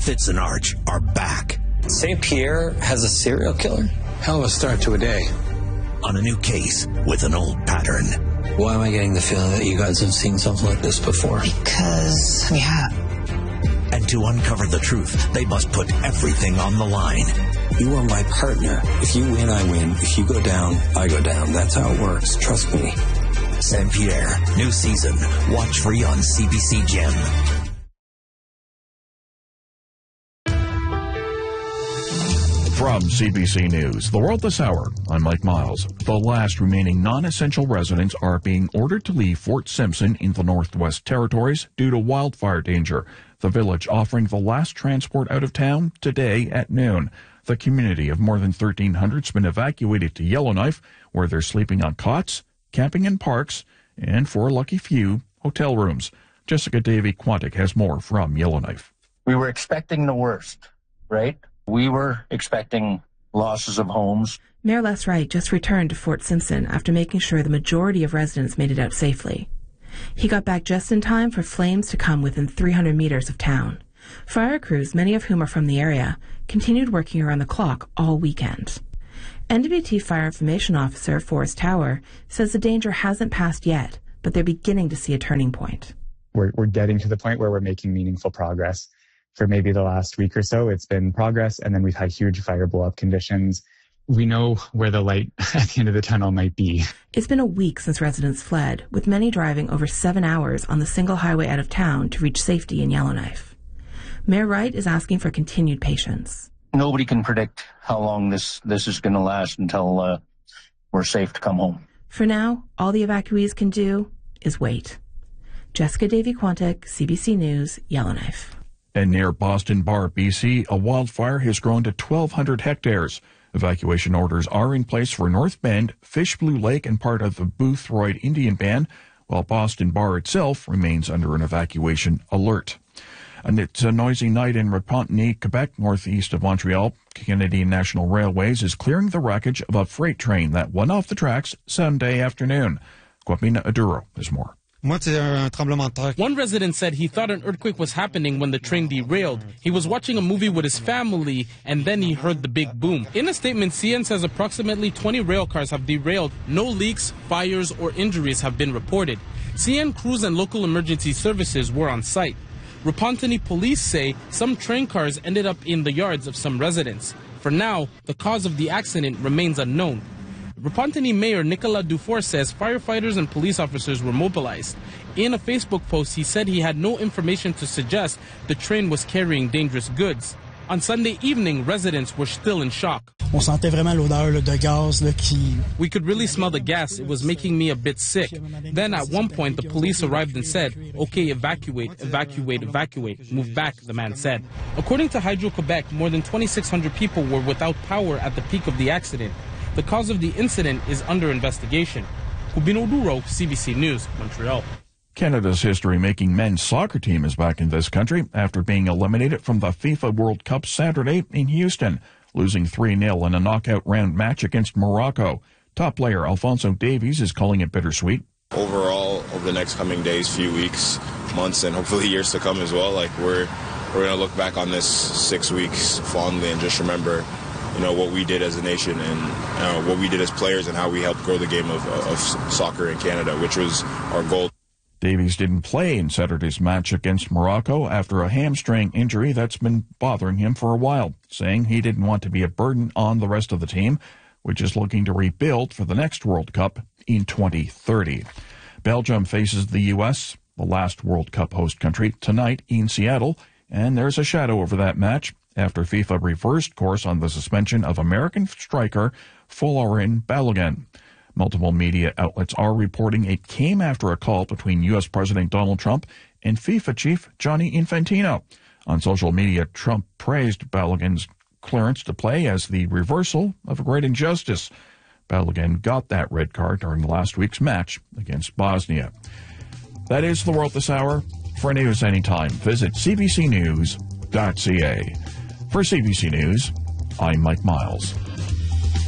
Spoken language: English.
Fitz and Arch are back. St. Pierre has a serial killer? Hell of a start to a day. On a new case with an old pattern. Why am I getting the feeling that you guys have seen something like this before? Because we have. And to uncover the truth, they must put everything on the line. You are my partner. If you win, I win. If you go down, I go down. That's how it works. Trust me. St. Pierre, new season. Watch free on CBC Gem. From CBC News, The World This Hour, I'm Mike Miles. The last remaining non-essential residents are being ordered to leave Fort Simpson in the Northwest Territories due to wildfire danger. The village offering the last transport out of town today at noon. The community of more than 1,300 has been evacuated to Yellowknife, where they're sleeping on cots, camping in parks, and for a lucky few, hotel rooms. Jessica Davy-Quantick has more from Yellowknife. We were expecting the worst, right? We were expecting losses of homes. Mayor Les Wright just returned to Fort Simpson after making sure the majority of residents made it out safely. He got back just in time for flames to come within 300 meters of town. Fire crews, many of whom are from the area, continued working around the clock all weekend. NWT Fire Information Officer Forrest Tower says the danger hasn't passed yet, but they're beginning to see a turning point. We're getting to the point where we're making meaningful progress. For maybe the last week or so, it's been progress, and then we've had huge fire blow-up conditions. We know where the light at the end of the tunnel might be. It's been a week since residents fled, with many driving over 7 hours on the single highway out of town to reach safety in Yellowknife. Mayor Wright is asking for continued patience. Nobody can predict how long this is going to last until we're safe to come home. For now, all the evacuees can do is wait. Jessica Davy-Quantick, CBC News, Yellowknife. And near Boston Bar, BC, a wildfire has grown to 1,200 hectares. Evacuation orders are in place for North Bend, Fish Blue Lake, and part of the Boothroyd Indian Band, while Boston Bar itself remains under an evacuation alert. And it's a noisy night in Repentigny, Quebec, northeast of Montreal. Canadian National Railways is clearing the wreckage of a freight train that went off the tracks Sunday afternoon. Kwapina Aduro has more. One resident said he thought an earthquake was happening when the train derailed. He was watching a movie with his family, and then he heard the big boom. In a statement, CN says approximately 20 rail cars have derailed. No leaks, fires, or injuries have been reported. CN crews and local emergency services were on site. Repentigny police say some train cars ended up in the yards of some residents. For now, the cause of the accident remains unknown. Repentigny Mayor Nicolas Dufour says firefighters and police officers were mobilized. In a Facebook post, he said he had no information to suggest the train was carrying dangerous goods. On Sunday evening, residents were still in shock. We could really smell the gas. It was making me a bit sick. Then at one point, the police arrived and said, "Okay, evacuate, evacuate, evacuate. Move back," the man said. According to Hydro-Quebec, more than 2,600 people were without power at the peak of the accident. The cause of the incident is under investigation. Kubino Duro, CBC News, Montreal. Canada's history-making men's soccer team is back in this country after being eliminated from the FIFA World Cup Saturday in Houston, losing 3-0 in a knockout round match against Morocco. Top player Alphonso Davies is calling it bittersweet. Overall, over the next coming days, few weeks, months, and hopefully years to come as well, we're going to look back on this 6 weeks fondly and just remember what we did as a nation and what we did as players and how we helped grow the game of soccer in Canada, which was our goal. Davies didn't play in Saturday's match against Morocco after a hamstring injury that's been bothering him for a while, saying he didn't want to be a burden on the rest of the team, which is looking to rebuild for the next World Cup in 2030. Belgium faces the U.S., the last World Cup host country, tonight in Seattle, and there's a shadow over that match after FIFA reversed course on the suspension of American striker Folarin Balogun. Multiple media outlets are reporting it came after a call between U.S. President Donald Trump and FIFA chief Gianni Infantino. On social media, Trump praised Balogun's clearance to play as the reversal of a great injustice. Balogun got that red card during last week's match against Bosnia. That is The World This Hour. For news anytime, visit cbcnews.ca. For CBC News, I'm Mike Miles.